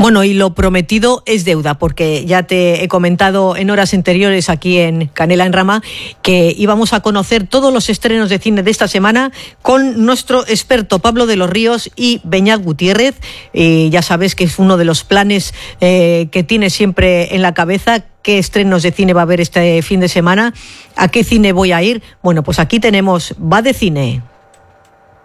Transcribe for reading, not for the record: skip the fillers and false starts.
Bueno, y lo prometido es deuda, porque ya te he comentado en horas anteriores aquí en Canela en Rama que íbamos a conocer todos los estrenos de cine de esta semana con nuestro experto Pablo de los Ríos y Beñat Gutiérrez. Ya sabes que es uno de los planes que tiene siempre en la cabeza. ¿Qué estrenos de cine va a haber este fin de semana? ¿A qué cine voy a ir? Bueno, pues aquí tenemos Va de Cine.